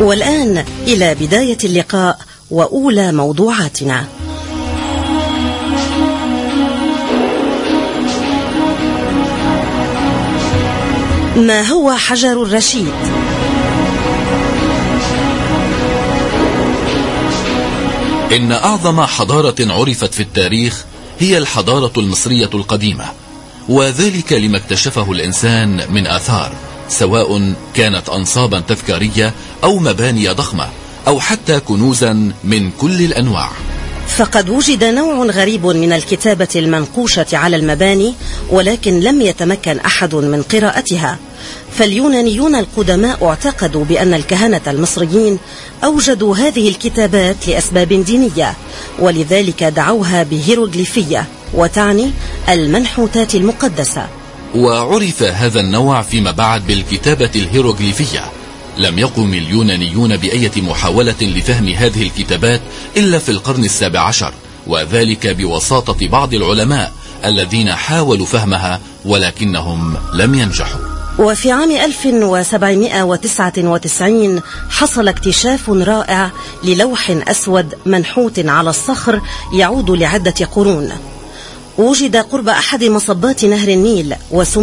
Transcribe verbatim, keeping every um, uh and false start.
والآن إلى بداية اللقاء وأولى موضوعاتنا. ما هو حجر الرشيد؟ إن أعظم حضارة عرفت في التاريخ هي الحضارة المصرية القديمة، وذلك لما اكتشفه الإنسان من آثار، سواء كانت أنصابا تذكارية أو مباني ضخمة أو حتى كنوزا من كل الأنواع. فقد وجد نوع غريب من الكتابة المنقوشة على المباني، ولكن لم يتمكن أحد من قراءتها. فاليونانيون القدماء اعتقدوا بأن الكهنة المصريين أوجدوا هذه الكتابات لأسباب دينية، ولذلك دعوها بهيروغليفية، وتعني المنحوتات المقدسة. وعرف هذا النوع فيما بعد بالكتابة الهيروغليفية. لم يقم اليونانيون بأية محاولة لفهم هذه الكتابات إلا في القرن السابع عشر، وذلك بوساطة بعض العلماء الذين حاولوا فهمها ولكنهم لم ينجحوا. وفي عام ألف وسبعمائة وتسعة وتسعين حصل اكتشاف رائع للوح أسود منحوت على الصخر يعود لعدة قرون. وجد قرب أحد مصبات نهر النيل، وسمي